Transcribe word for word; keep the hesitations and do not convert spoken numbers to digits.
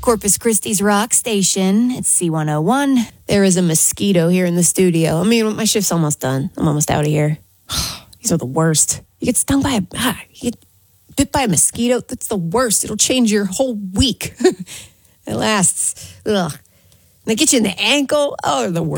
Corpus Christi's Rock Station. It's C one oh one. There is a mosquito here in the studio. I mean, my shift's almost done. I'm almost out of here. These are the worst. You get stung by a... Ah, you get bit by a mosquito. That's the worst. It'll change your whole week. It lasts. Ugh. They get you in the ankle. Oh, the worst.